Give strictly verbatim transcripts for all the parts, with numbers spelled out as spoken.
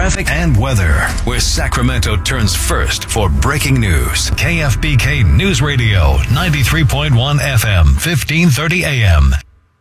traffic, and weather, where Sacramento turns first for breaking news. K F B K News Radio, ninety-three point one F M, fifteen thirty A M.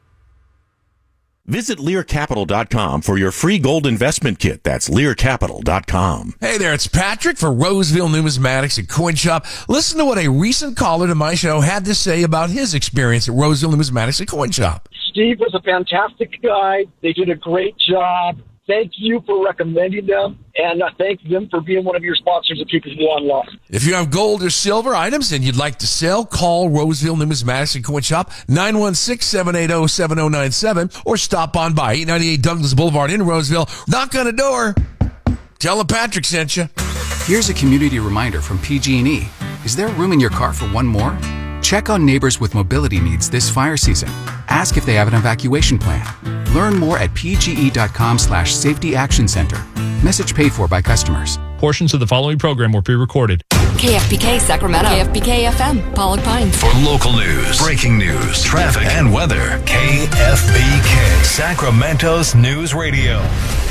Visit Lear Capital dot com for your free gold investment kit. That's Lear Capital dot com. Hey there, it's Patrick for Roseville Numismatics and Coin Shop. Listen to what a recent caller to my show had to say about his experience at Roseville Numismatics and Coin Shop. Steve was a fantastic guy. They did a great job. Thank you for recommending them, and uh, thank them for being one of your sponsors of People Who Want Love. If you have gold or silver items and you'd like to sell, call Roseville Numismatics and Coin Shop, nine one six, seven eight zero, seven zero nine seven, or stop on by eight ninety-eight Douglas Boulevard in Roseville. Knock on a door. Tell them Patrick sent you. Here's a community reminder from P G and E. Is there room in your car for one more? Check on neighbors with mobility needs this fire season. Ask if they have an evacuation plan. Learn more at pge.com slash safety action center. Message paid for by customers. Portions of the following program were pre-recorded. K F B K Sacramento. K F B K F M, Pollock Pines. For local news, breaking news, traffic, and weather, K F B K, Sacramento's News Radio.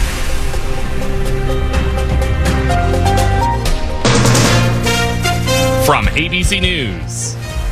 From A B C News,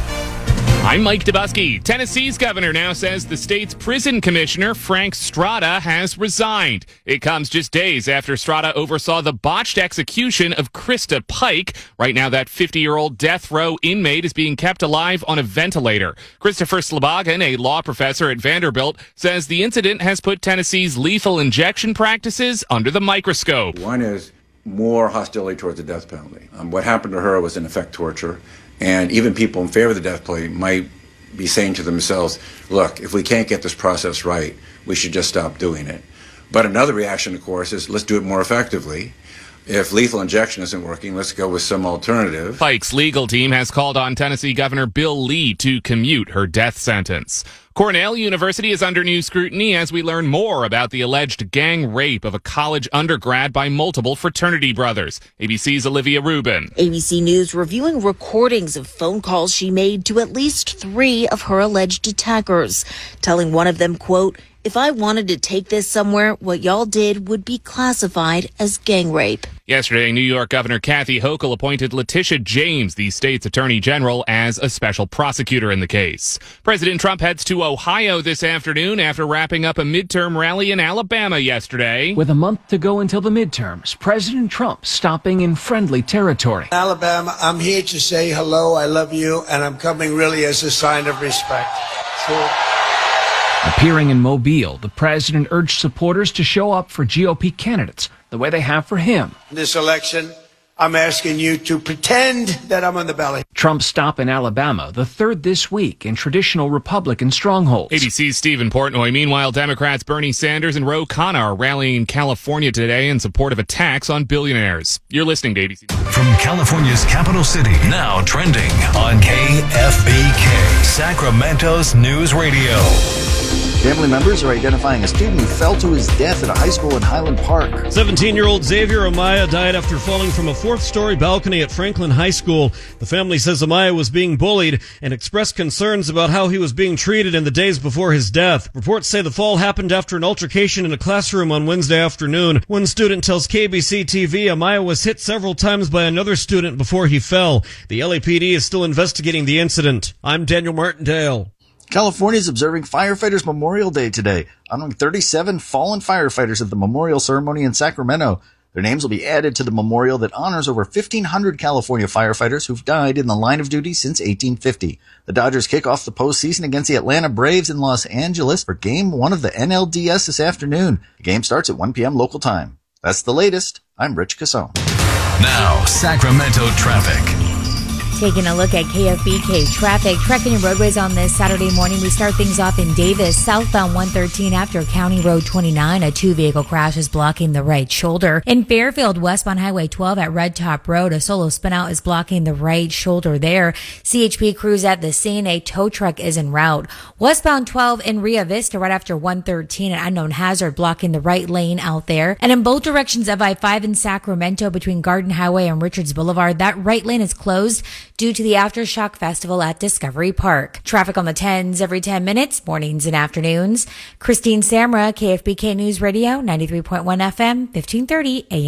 I'm Mike Dubusky. Tennessee's governor now says the state's prison commissioner, Frank Strada, has resigned. It comes just days after Strada oversaw the botched execution of Krista Pike. Right now, that fifty-year-old death row inmate is being kept alive on a ventilator. Christopher Slobogin, a law professor at Vanderbilt, says the incident has put Tennessee's lethal injection practices under the microscope. One is more hostility towards the death penalty. Um, what happened to her was, in effect, torture. And even people in favor of the death penalty might be saying to themselves, look, if we can't get this process right, we should just stop doing it. But another reaction, of course, is let's do it more effectively. If lethal injection isn't working, let's go with some alternative. Pike's legal team has called on Tennessee Governor Bill Lee to commute her death sentence. Cornell University is under new scrutiny as we learn more about the alleged gang rape of a college undergrad by multiple fraternity brothers. A B C's Olivia Rubin. A B C News reviewing recordings of phone calls she made to at least three of her alleged attackers, telling one of them, quote, "If I wanted to take this somewhere, what y'all did would be classified as gang rape." Yesterday, New York Governor Kathy Hochul appointed Letitia James, the state's attorney general, as a special prosecutor in the case. President Trump heads to Ohio this afternoon after wrapping up a midterm rally in Alabama yesterday. With a month to go until the midterms, President Trump stopping in friendly territory. Alabama, I'm here to say hello, I love you, and I'm coming really as a sign of respect. So- Appearing in Mobile, the president urged supporters to show up for G O P candidates the way they have for him. This election, I'm asking you to pretend that I'm on the ballot. Trump's stop in Alabama, the third this week in traditional Republican strongholds. A B C's Stephen Portnoy. Meanwhile, Democrats Bernie Sanders and Ro Khanna are rallying in California today in support of a tax on billionaires. You're listening to A B C. From California's capital city, now trending on K F B K, Sacramento's News Radio. Family members are identifying a student who fell to his death at a high school in Highland Park. seventeen-year-old Xavier Amaya died after falling from a fourth-story balcony at Franklin High School. The family says Amaya was being bullied and expressed concerns about how he was being treated in the days before his death. Reports say the fall happened after an altercation in a classroom on Wednesday afternoon. One student tells K B C T V Amaya was hit several times by another student before he fell. The L A P D is still investigating the incident. I'm Daniel Martindale. California is observing Firefighters Memorial Day today, honoring thirty-seven fallen firefighters at the memorial ceremony in Sacramento. Their names will be added to the memorial that honors over fifteen hundred California firefighters who've died in the line of duty since eighteen fifty. The Dodgers kick off the postseason against the Atlanta Braves in Los Angeles for Game one of the N L D S this afternoon. The game starts at one p.m. local time. That's the latest. I'm Rich Casson. Now, Sacramento traffic. Taking a look at K F B K traffic, trekking and roadways on this Saturday morning. We start things off in Davis, southbound one thirteen after County Road twenty-nine. A two-vehicle crash is blocking the right shoulder. In Fairfield, westbound Highway twelve at Red Top Road, a solo spinout is blocking the right shoulder there. C H P crews at the scene. A tow truck is en route. Westbound twelve in Rio Vista right after one thirteen, an unknown hazard blocking the right lane out there. And in both directions of I five in Sacramento between Garden Highway and Richards Boulevard, that right lane is closed due to the Aftershock Festival at Discovery Park. Traffic on the tens every ten minutes, mornings and afternoons. Christine Samra, K F B K News Radio, ninety-three point one F M, fifteen thirty A M.